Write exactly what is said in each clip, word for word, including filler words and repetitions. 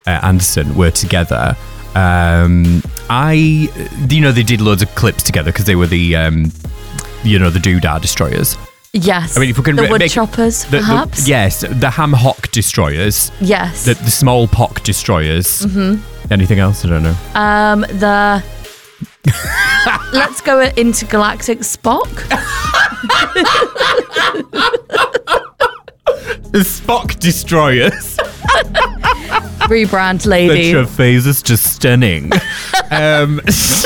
uh, Anderson were together, um, I, you know, they did loads of clips together because they were the, um, you know, the Doodah Destroyers. Yes. I mean, if we can the re- wood make, choppers, the, perhaps. The, yes, the Ham Hock Destroyers. Yes. The, the small pock Destroyers. Mm-hmm. Anything else? I don't know. Um, the let's go intergalactic Spock. The Spock Destroyers. Rebrand, lady. The phase is just stunning. um,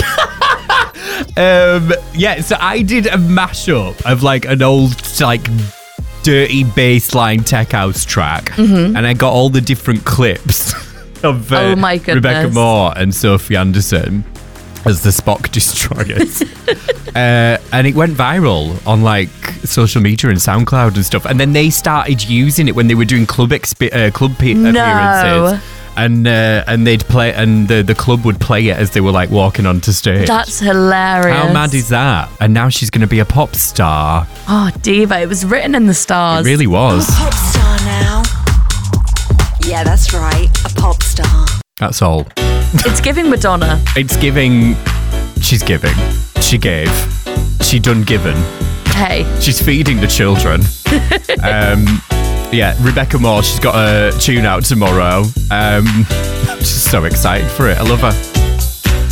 um, yeah, so I did a mashup of like an old like dirty bassline tech house track, mm-hmm. and I got all the different clips of uh, oh my goodness. Rebecca Moore and Sophie Anderson as the Spock Destroyers. uh, and it went viral on like social media and SoundCloud and stuff. And then they started using it when they were doing club exp- uh, club pe- no. appearances. And uh, and they'd play, and the, the club would play it as they were like walking onto stage. That's hilarious. How mad is that? And now she's going to be a pop star. Oh, diva! It was written in the stars. It really was. A pop star now. Yeah, that's right. A pop star. That's all. It's giving Madonna. It's giving. She's giving. She gave. She done given. Hey. She's feeding the children. um. Yeah, Rebecca Moore, she's got a tune out tomorrow. Um, I'm just so excited for it. I love her.